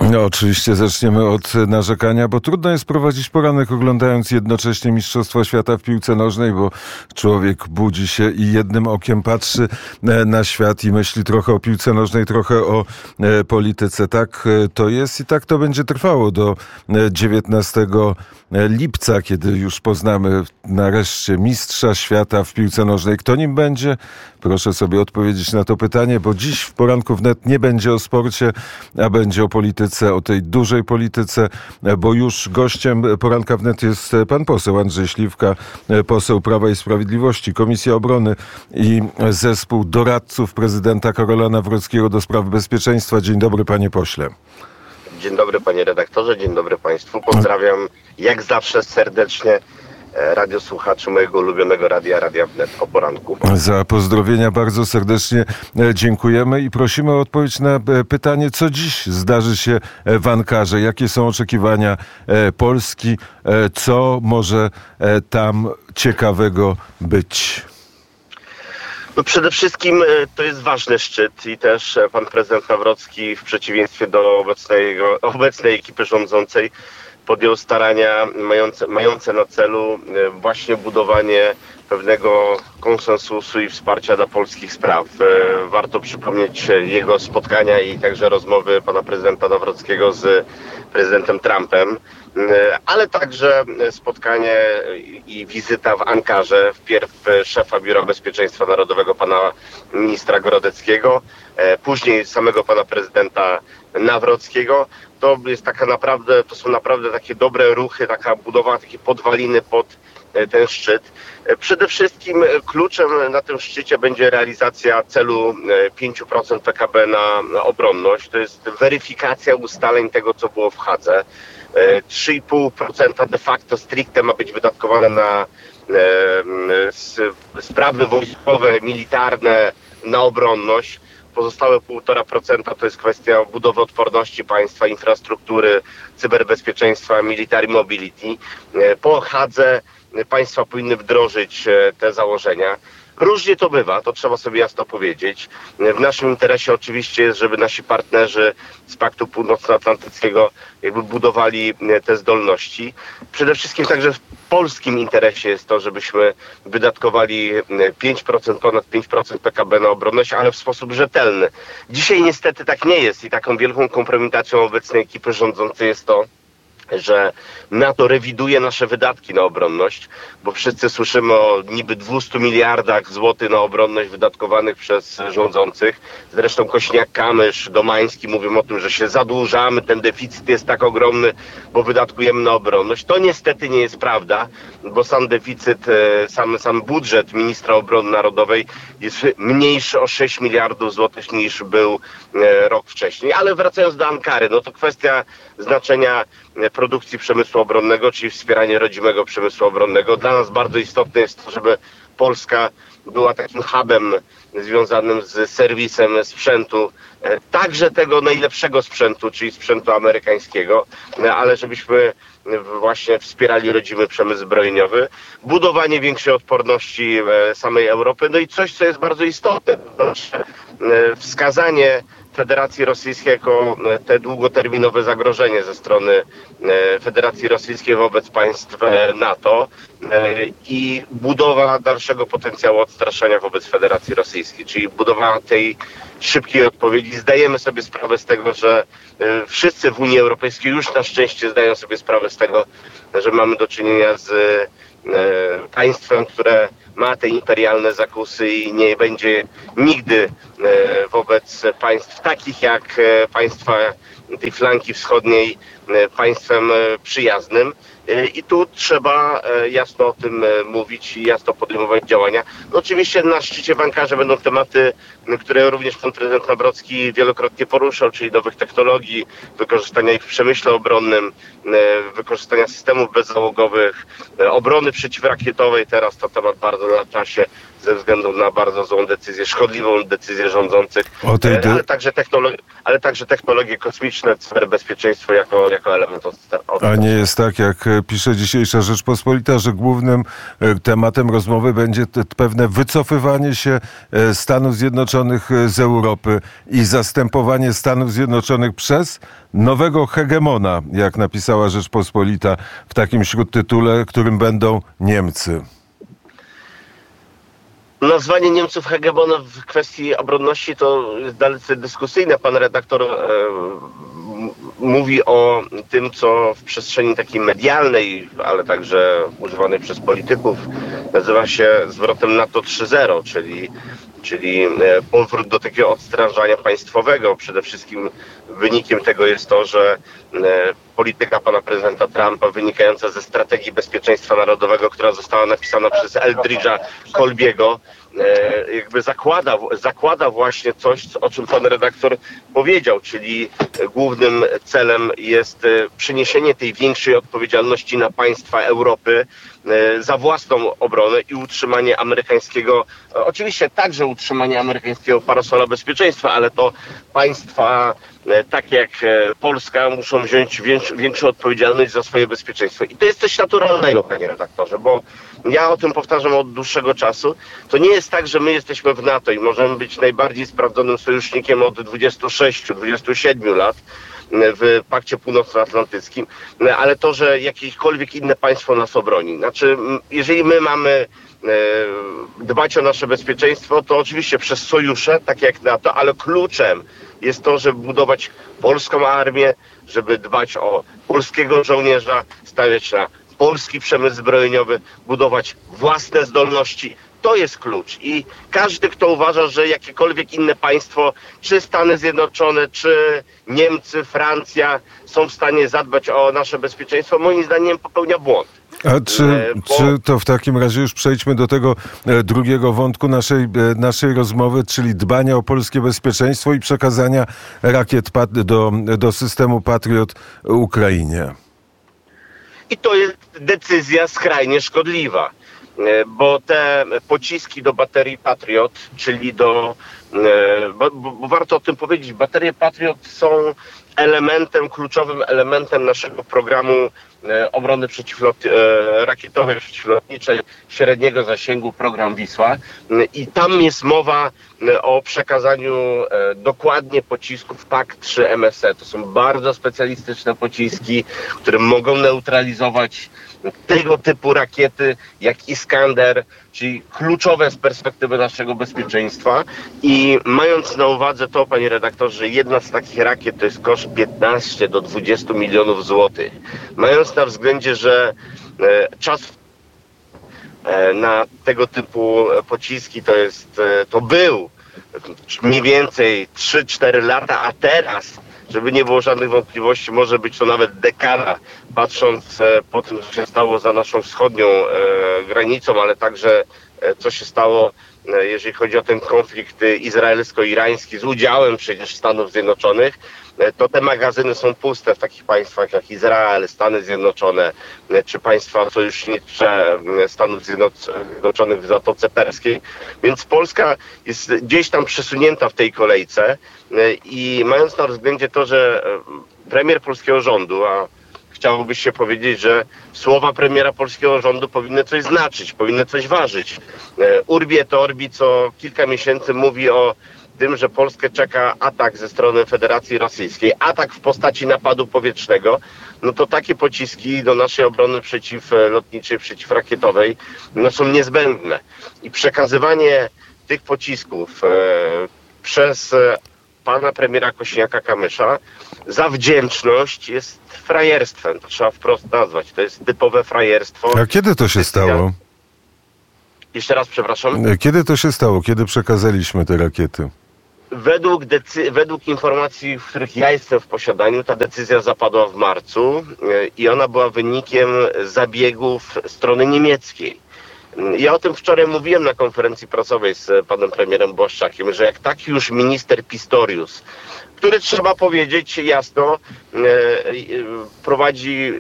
No, oczywiście zaczniemy od narzekania, bo trudno jest prowadzić poranek oglądając jednocześnie Mistrzostwa Świata w piłce nożnej, bo człowiek budzi się i jednym okiem patrzy na świat i myśli trochę o piłce nożnej, trochę o polityce. Tak to jest i tak to będzie trwało do 19 lipca, kiedy już poznamy nareszcie mistrza świata w piłce nożnej. Kto nim będzie? Proszę sobie odpowiedzieć na to pytanie, bo dziś w Poranku Wnet nie będzie o sporcie, a będzie o polityce, o tej dużej polityce, bo już gościem Poranka Wnet jest pan poseł Andrzej Śliwka, poseł Prawa i Sprawiedliwości, Komisja Obrony i zespół doradców prezydenta Karola Nawrockiego do spraw bezpieczeństwa. Dzień dobry, panie pośle. Dzień dobry, panie redaktorze, dzień dobry państwu. Pozdrawiam jak zawsze serdecznie radiosłuchaczy mojego ulubionego Radia Wnet o poranku. Za pozdrowienia bardzo serdecznie dziękujemy i prosimy o odpowiedź na pytanie, co dziś zdarzy się w Ankarze, jakie są oczekiwania Polski, co może tam ciekawego być. No przede wszystkim to jest ważny szczyt i też pan prezydent Nawrocki w przeciwieństwie do obecnej ekipy rządzącej podjął starania mające na celu właśnie budowanie pewnego konsensusu i wsparcia dla polskich spraw. Warto przypomnieć jego spotkania i także rozmowy pana prezydenta Nawrockiego z prezydentem Trumpem, ale także spotkanie i wizyta w Ankarze, wpierw szefa Biura Bezpieczeństwa Narodowego pana ministra Grodeckiego, później samego pana prezydenta Nawrockiego. To są naprawdę takie dobre ruchy, taka budowa, takie podwaliny pod ten szczyt. Przede wszystkim kluczem na tym szczycie będzie realizacja celu 5% PKB na obronność. To jest weryfikacja ustaleń tego, co było w Hadze. 3,5% de facto stricte ma być wydatkowane na sprawy wojskowe, militarne, na obronność. Pozostałe 1,5% to jest kwestia budowy odporności państwa, infrastruktury, cyberbezpieczeństwa, military mobility. Po Hadze państwa powinny wdrożyć te założenia. Różnie to bywa, to trzeba sobie jasno powiedzieć. W naszym interesie oczywiście jest, żeby nasi partnerzy z Paktu Północnoatlantyckiego jakby budowali te zdolności. Przede wszystkim także w polskim interesie jest to, żebyśmy wydatkowali 5%, ponad 5% PKB na obronność, ale w sposób rzetelny. Dzisiaj niestety tak nie jest i taką wielką kompromitacją obecnej ekipy rządzącej jest to, że NATO rewiduje nasze wydatki na obronność, bo wszyscy słyszymy o niby 200 miliardach złotych na obronność wydatkowanych przez rządzących. Zresztą Kośniak-Kamysz, Domański mówią o tym, że się zadłużamy, ten deficyt jest tak ogromny, bo wydatkujemy na obronność. To niestety nie jest prawda, bo sam deficyt, sam budżet ministra obrony narodowej jest mniejszy o 6 miliardów złotych niż był rok wcześniej. Ale wracając do Ankary, no to kwestia znaczenia produkcji przemysłu obronnego, czyli wspieranie rodzimego przemysłu obronnego. Dla nas bardzo istotne jest to, żeby Polska była takim hubem związanym z serwisem sprzętu, także tego najlepszego sprzętu, czyli sprzętu amerykańskiego, ale żebyśmy właśnie wspierali rodzimy przemysł zbrojeniowy, budowanie większej odporności samej Europy, no i coś, co jest bardzo istotne, to wskazanie Federacji Rosyjskiej jako te długoterminowe zagrożenie ze strony Federacji Rosyjskiej wobec państw NATO i budowa dalszego potencjału odstraszania wobec Federacji Rosyjskiej, czyli budowa tej szybkiej odpowiedzi. Zdajemy sobie sprawę z tego, że wszyscy w Unii Europejskiej już na szczęście zdają sobie sprawę z tego, że mamy do czynienia z państwem, które ma te imperialne zakusy i nie będzie nigdy wobec państw takich jak państwa tej flanki wschodniej państwem przyjaznym. I tu trzeba jasno o tym mówić i jasno podejmować działania. No oczywiście na szczycie w Ankarze będą tematy, które również pan prezydent Nawrocki wielokrotnie poruszał, czyli nowych technologii, wykorzystania ich w przemyśle obronnym, wykorzystania systemów bezzałogowych, obrony przeciwrakietowej. Teraz to temat bardzo na czasie. ze względu na bardzo złą decyzję, szkodliwą decyzję rządzących, ale także technologie kosmiczne, cyberbezpieczeństwo jako element A nie jest tak, jak pisze dzisiejsza Rzeczpospolita, że głównym tematem rozmowy będzie pewne wycofywanie się Stanów Zjednoczonych z Europy i zastępowanie Stanów Zjednoczonych przez nowego hegemona, jak napisała Rzeczpospolita w takim śródtytule, którym będą Niemcy. Nazwanie Niemców hegemonem w kwestii obronności to jest dalece dyskusyjne. Pan redaktor mówi o tym, co w przestrzeni takiej medialnej, ale także używanej przez polityków, nazywa się zwrotem NATO 3.0, czyli powrót do takiego odstrężania państwowego. Przede wszystkim wynikiem tego jest to, że polityka pana prezydenta Trumpa wynikająca ze strategii bezpieczeństwa narodowego, która została napisana przez Eldridge'a Colbiego, jakby zakłada właśnie coś, o czym pan redaktor powiedział, czyli głównym celem jest przeniesienie tej większej odpowiedzialności na państwa Europy za własną obronę i utrzymanie amerykańskiego, oczywiście także utrzymanie amerykańskiego parasola bezpieczeństwa, ale to państwa tak jak Polska muszą wziąć większą odpowiedzialność za swoje bezpieczeństwo. I to jest coś naturalnego, panie redaktorze, bo ja o tym powtarzam od dłuższego czasu. To nie jest tak, że my jesteśmy w NATO i możemy być najbardziej sprawdzonym sojusznikiem od 26-27 lat w Pakcie Północnoatlantyckim, ale to, że jakiekolwiek inne państwo nas obroni. Znaczy, jeżeli my mamy dbać o nasze bezpieczeństwo, to oczywiście przez sojusze, tak jak NATO, ale kluczem jest to, żeby budować polską armię, żeby dbać o polskiego żołnierza, stawiać na polski przemysł zbrojeniowy, budować własne zdolności. To jest klucz i każdy, kto uważa, że jakiekolwiek inne państwo, czy Stany Zjednoczone, czy Niemcy, Francja są w stanie zadbać o nasze bezpieczeństwo, moim zdaniem popełnia błąd. A czy to w takim razie już przejdźmy do tego drugiego wątku naszej rozmowy, czyli dbania o polskie bezpieczeństwo i przekazania rakiet do systemu Patriot Ukrainie? I to jest decyzja skrajnie szkodliwa, bo te pociski do baterii Patriot, czyli bo warto o tym powiedzieć, baterie Patriot są kluczowym elementem naszego programu obrony rakietowej, przeciwlotniczej średniego zasięgu, program Wisła. I tam jest mowa o przekazaniu dokładnie pocisków PAK-3 MSE. To są bardzo specjalistyczne pociski, które mogą neutralizować tego typu rakiety jak Iskander, czyli kluczowe z perspektywy naszego bezpieczeństwa. I mając na uwadze to, panie redaktorze, że jedna z takich rakiet to jest koszt 15 do 20 milionów złotych. Mając na względzie, że czas na tego typu pociski to był mniej więcej 3-4 lata, a teraz, żeby nie było żadnych wątpliwości, może być to nawet dekada, patrząc po tym, co się stało za naszą wschodnią granicą, ale także co się stało, jeżeli chodzi o ten konflikt izraelsko-irański z udziałem przecież Stanów Zjednoczonych, to te magazyny są puste w takich państwach jak Izrael, Stany Zjednoczone, czy państwa sojusznicze Stanów Zjednoczonych w Zatoce Perskiej. Więc Polska jest gdzieś tam przesunięta w tej kolejce i mając na względzie to, że premier polskiego rządu, a chciałoby się powiedzieć, że słowa premiera polskiego rządu powinny coś znaczyć, powinny coś ważyć. Urbi et orbi co kilka miesięcy mówi o tym, że Polskę czeka atak ze strony Federacji Rosyjskiej, atak w postaci napadu powietrznego, no to takie pociski do naszej obrony przeciwlotniczej, przeciwrakietowej są niezbędne. I przekazywanie tych pocisków przez pana premiera Kosiniaka-Kamysza za wdzięczność jest frajerstwem. To trzeba wprost nazwać. To jest typowe frajerstwo. A kiedy to się stało? Jeszcze raz, przepraszam. Kiedy to się stało? Kiedy przekazaliśmy te rakiety? Według informacji, w których ja jestem w posiadaniu, ta decyzja zapadła w marcu i ona była wynikiem zabiegów strony niemieckiej. Ja o tym wczoraj mówiłem na konferencji prasowej z panem premierem Błaszczakiem, że jak taki już minister Pistorius, który trzeba powiedzieć jasno, prowadzi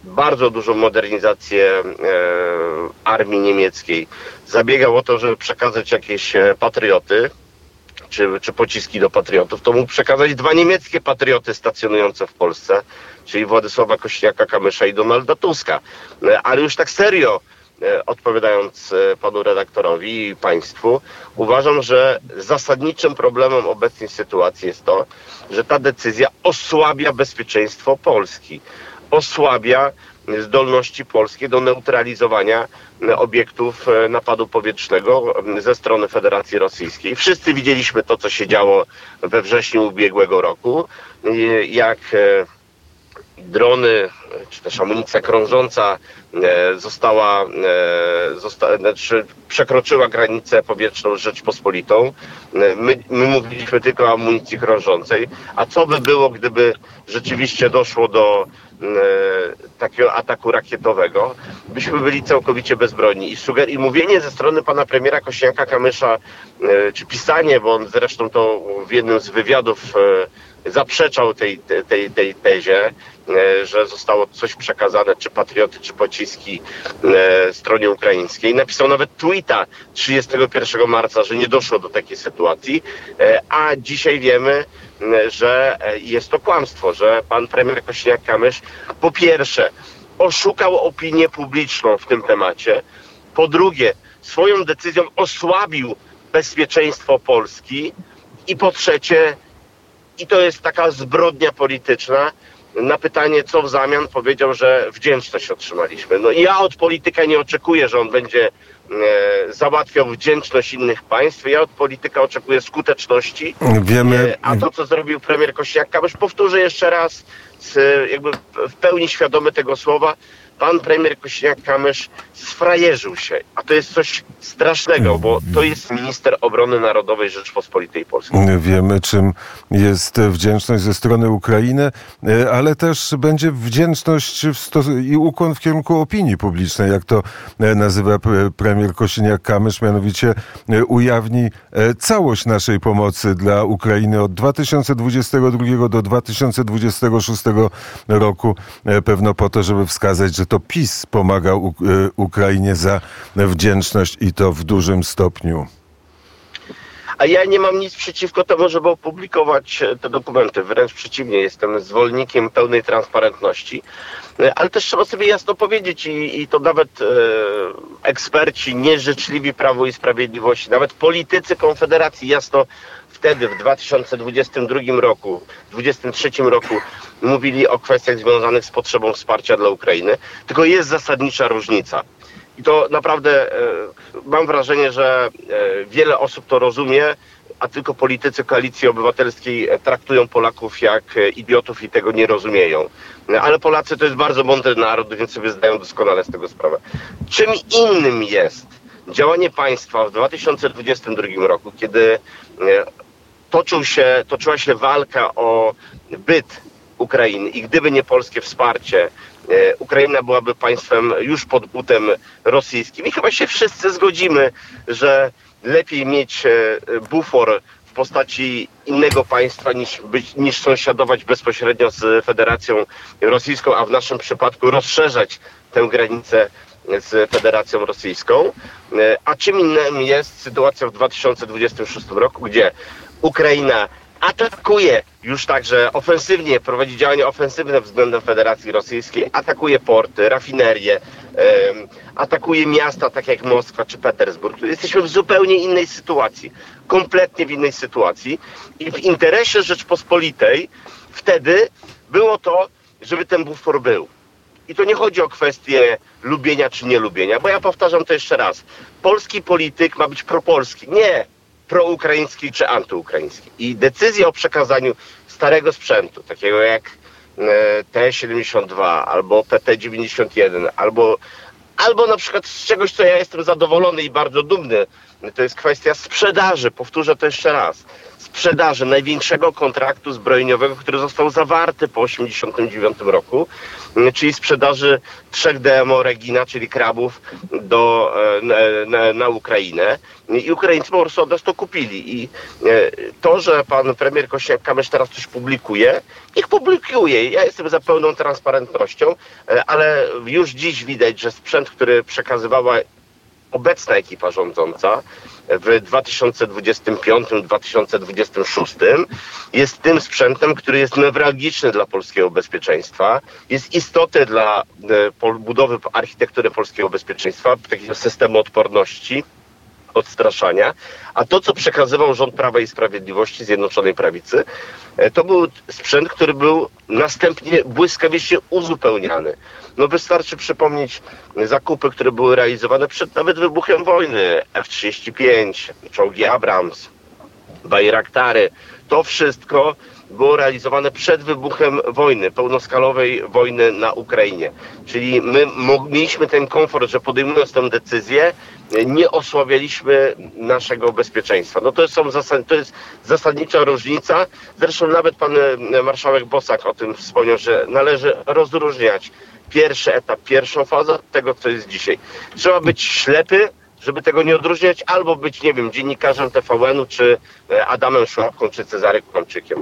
bardzo dużą modernizację armii niemieckiej, zabiegał o to, żeby przekazać jakieś patrioty, czy pociski do patriotów, to mógł przekazać 2 niemieckie patrioty stacjonujące w Polsce, czyli Władysława Kosiniaka-Kamysza i Donalda Tuska. Ale już tak serio, odpowiadając panu redaktorowi i państwu, uważam, że zasadniczym problemem obecnej sytuacji jest to, że ta decyzja osłabia bezpieczeństwo Polski. Osłabia zdolności polskie do neutralizowania obiektów napadu powietrznego ze strony Federacji Rosyjskiej. Wszyscy widzieliśmy to, co się działo we wrześniu ubiegłego roku, jak drony, czy też amunicja krążąca przekroczyła granicę powietrzną z Rzeczpospolitą. My mówiliśmy tylko o amunicji krążącej. A co by było, gdyby rzeczywiście doszło do takiego ataku rakietowego? Byśmy byli całkowicie bezbronni. I mówienie ze strony pana premiera Kosiniaka-Kamysza, czy pisanie, bo on zresztą to w jednym z wywiadów zaprzeczał tej tezie, że zostało coś przekazane, czy patrioty, czy pociski stronie ukraińskiej. Napisał nawet tweeta 31 marca, że nie doszło do takiej sytuacji, a dzisiaj wiemy, że jest to kłamstwo, że pan premier Kosiniak-Kamysz po pierwsze oszukał opinię publiczną w tym temacie, po drugie swoją decyzją osłabił bezpieczeństwo Polski i po trzecie, i to jest taka zbrodnia polityczna, na pytanie, co w zamian, powiedział, że wdzięczność otrzymaliśmy. No i ja od polityka nie oczekuję, że on będzie załatwiał wdzięczność innych państw. Ja od polityka oczekuję skuteczności. Wiemy. A to, co zrobił premier Kosiniak-Kamysz, powtórzę jeszcze raz, jakby w pełni świadomy tego słowa, pan premier Kosiniak-Kamysz sfrajerzył się, a to jest coś strasznego, bo to jest minister obrony narodowej Rzeczpospolitej Polskiej. Wiemy, czym jest wdzięczność ze strony Ukrainy, ale też będzie wdzięczność i ukłon w kierunku opinii publicznej, jak to nazywa premier Kosiniak-Kamysz, mianowicie ujawni całość naszej pomocy dla Ukrainy od 2022 do 2026 roku, pewno po to, żeby wskazać, że to PiS pomagał Ukrainie za wdzięczność i to w dużym stopniu. A ja nie mam nic przeciwko temu, żeby opublikować te dokumenty. Wręcz przeciwnie, jestem zwolennikiem pełnej transparentności. Ale też trzeba sobie jasno powiedzieć i to nawet eksperci nieżyczliwi Prawu i Sprawiedliwości, nawet politycy Konfederacji jasno wtedy w 2022 roku, 2023 roku mówili o kwestiach związanych z potrzebą wsparcia dla Ukrainy. Tylko jest zasadnicza różnica. I to naprawdę mam wrażenie, że wiele osób to rozumie, a tylko politycy Koalicji Obywatelskiej traktują Polaków jak idiotów i tego nie rozumieją. Ale Polacy to jest bardzo mądry naród, więc sobie zdają doskonale z tego sprawę. Czym innym jest działanie państwa w 2022 roku, kiedy toczyła się walka o byt Ukrainy i gdyby nie polskie wsparcie, Ukraina byłaby państwem już pod butem rosyjskim. I chyba się wszyscy zgodzimy, że lepiej mieć bufor w postaci innego państwa niż sąsiadować bezpośrednio z Federacją Rosyjską, a w naszym przypadku rozszerzać tę granicę z Federacją Rosyjską. A czym innym jest sytuacja w 2026 roku, gdzie Ukraina atakuje już także ofensywnie, prowadzi działania ofensywne względem Federacji Rosyjskiej, atakuje porty, rafinerie, atakuje miasta takie jak Moskwa czy Petersburg. Jesteśmy w zupełnie innej sytuacji, kompletnie w innej sytuacji i w interesie Rzeczpospolitej wtedy było to, żeby ten bufor był. I to nie chodzi o kwestię lubienia czy nielubienia, bo ja powtarzam to jeszcze raz. Polski polityk ma być propolski. Nie proukraiński czy antyukraiński. I decyzja o przekazaniu starego sprzętu, takiego jak T-72 albo PT-91, albo na przykład z czegoś, co ja jestem zadowolony i bardzo dumny, to jest kwestia sprzedaży, powtórzę to jeszcze raz, sprzedaży największego kontraktu zbrojeniowego, który został zawarty po 1989 roku, czyli sprzedaży 3 DMO Regina, czyli krabów na Ukrainę. I Ukraińcy po prostu od nas to kupili. I to, że pan premier Kosiniak-Kamysz teraz coś publikuje, niech publikuje. Ja jestem za pełną transparentnością, ale już dziś widać, że sprzęt, który przekazywała obecna ekipa rządząca w 2025-2026 jest tym sprzętem, który jest newralgiczny dla polskiego bezpieczeństwa, jest istotny dla budowy architektury polskiego bezpieczeństwa, takiego systemu odporności, odstraszania, a to, co przekazywał rząd Prawa i Sprawiedliwości, Zjednoczonej Prawicy, to był sprzęt, który był następnie błyskawicznie uzupełniany. No wystarczy przypomnieć zakupy, które były realizowane przed nawet wybuchem wojny. F-35, czołgi Abrams, Bajraktary. To wszystko było realizowane przed wybuchem wojny, pełnoskalowej wojny na Ukrainie. Czyli my mieliśmy ten komfort, że podejmując tę decyzję, nie osłabialiśmy naszego bezpieczeństwa. No to jest zasadnicza różnica. Zresztą nawet pan marszałek Bosak o tym wspomniał, że należy rozróżniać pierwszy etap, pierwszą fazę od tego, co jest dzisiaj. Trzeba być ślepy, żeby tego nie odróżniać, albo być, nie wiem, dziennikarzem TVN-u, czy Adamem Szłapką, czy Cezarym Kłączykiem.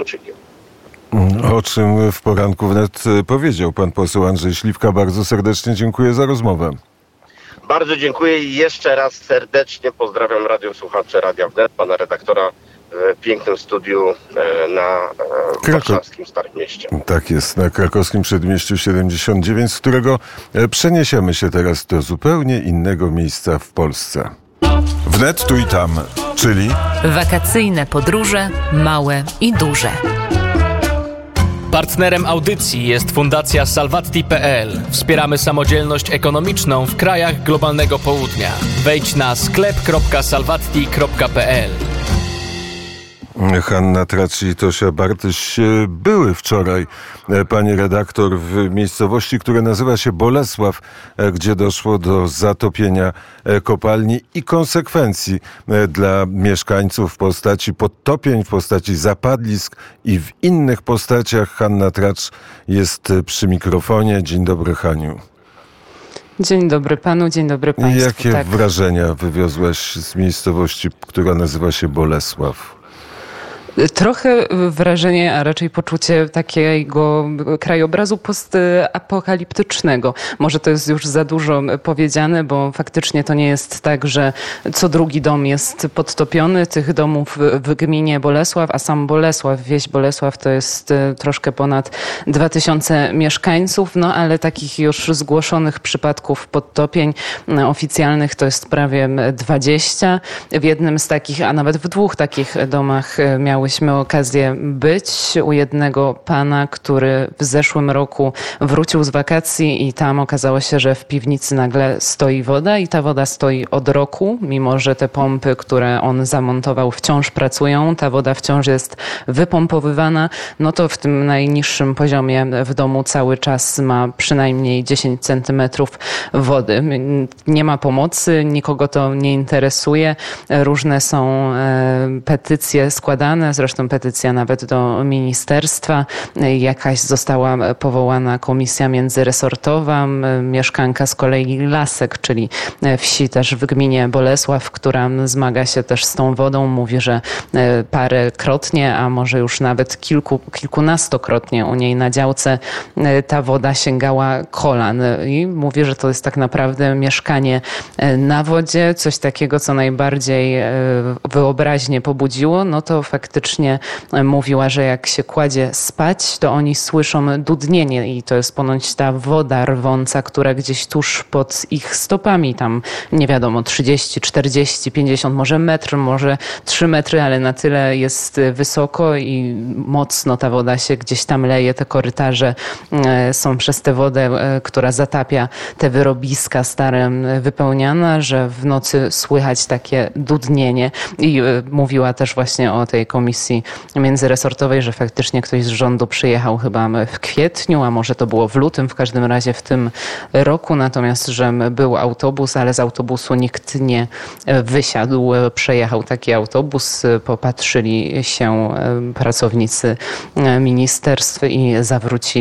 O czym w poranku wnet powiedział pan poseł Andrzej Śliwka. Bardzo serdecznie dziękuję za rozmowę. Bardzo dziękuję i jeszcze raz serdecznie pozdrawiam radiosłuchaczy Radia Wnet, pana redaktora w pięknym studiu na warszawskim Starym Mieście. Tak jest, na krakowskim Przedmieściu 79, z którego przeniesiemy się teraz do zupełnie innego miejsca w Polsce. Wnet tu i tam, czyli wakacyjne podróże, małe i duże. Partnerem audycji jest Fundacja Salvatti.pl. Wspieramy samodzielność ekonomiczną w krajach globalnego południa. Wejdź na sklep.salvatti.pl. Hanna Tracz i Tosia Bartyś były wczoraj, pani redaktor, w miejscowości, która nazywa się Bolesław, gdzie doszło do zatopienia kopalni i konsekwencji dla mieszkańców w postaci podtopień, w postaci zapadlisk i w innych postaciach. Hanna Tracz jest przy mikrofonie. Dzień dobry, Haniu. Dzień dobry panu, dzień dobry państwu. Jakie wrażenia wywiozłaś z miejscowości, która nazywa się Bolesław? Trochę wrażenie, a raczej poczucie takiego krajobrazu postapokaliptycznego. Może to jest już za dużo powiedziane, bo faktycznie to nie jest tak, że co drugi dom jest podtopiony. Tych domów w gminie Bolesław, a sam Bolesław, wieś Bolesław to jest troszkę ponad 2000 mieszkańców, no ale takich już zgłoszonych przypadków podtopień oficjalnych to jest prawie 20. W jednym z takich, a nawet w 2 takich domach miałyśmy okazję być u jednego pana, który w zeszłym roku wrócił z wakacji i tam okazało się, że w piwnicy nagle stoi woda i ta woda stoi od roku, mimo że te pompy, które on zamontował, wciąż pracują, ta woda wciąż jest wypompowywana, no to w tym najniższym poziomie w domu cały czas ma przynajmniej 10 centymetrów wody. Nie ma pomocy, nikogo to nie interesuje. Różne są petycje składane, zresztą petycja nawet do ministerstwa. Jakaś została powołana komisja międzyresortowa. Mieszkanka z kolei Lasek, czyli wsi też w gminie Bolesław, która zmaga się też z tą wodą. Mówi, że parękrotnie, a może już nawet kilkunastokrotnie u niej na działce ta woda sięgała kolan. I mówi, że to jest tak naprawdę mieszkanie na wodzie. Coś takiego, co najbardziej wyobraźnię pobudziło, no to faktycznie mówiła, że jak się kładzie spać, to oni słyszą dudnienie i to jest ponoć ta woda rwąca, która gdzieś tuż pod ich stopami, tam nie wiadomo, 30, 40, 50, może metr, może 3 metry, ale na tyle jest wysoko i mocno ta woda się gdzieś tam leje. Te korytarze są przez tę wodę, która zatapia te wyrobiska stare, wypełniana, że w nocy słychać takie dudnienie. I mówiła też właśnie o tej komisji komisji międzyresortowej, że faktycznie ktoś z rządu przyjechał chyba w kwietniu, a może to było w lutym, w każdym razie w tym roku, natomiast, że był autobus, ale z autobusu nikt nie wysiadł. Przejechał taki autobus, popatrzyli się pracownicy ministerstw i zawrócili